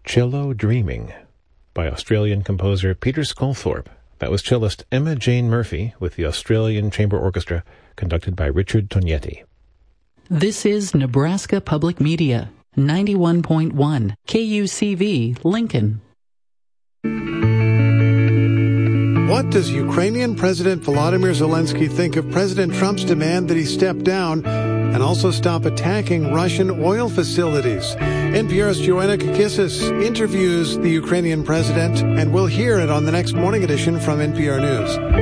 Cello Dreaming by Australian composer Peter Sculthorpe. That was cellist Emma Jane Murphy with the Australian Chamber Orchestra, conducted by Richard Tognetti. This is Nebraska Public Media, 91.1 KUCV, Lincoln. What does Ukrainian President Volodymyr Zelensky think of President Trump's demand that he step down and also stop attacking Russian oil facilities? NPR's Joanna Kakissis interviews the Ukrainian president, and we'll hear it on the next morning edition from NPR News.